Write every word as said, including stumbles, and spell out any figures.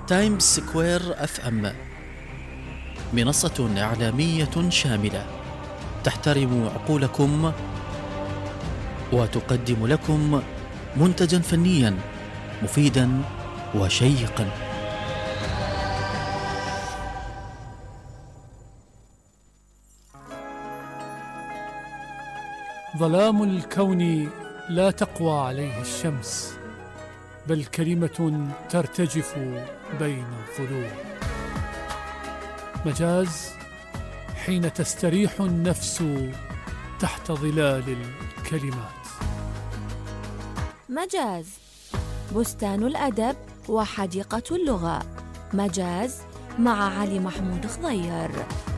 تايمز سكوير اف ام منصة إعلامية شاملة تحترم عقولكم وتقدم لكم منتجا فنيا مفيدا وشيقا. ظلام الكون لا تقوى عليه الشمس، بل كلمة ترتجف بين الظلوم. مجاز حين تستريح النفس تحت ظلال الكلمات. مجاز بستان الأدب وحديقة اللغة. مجاز مع علي محمود خضير.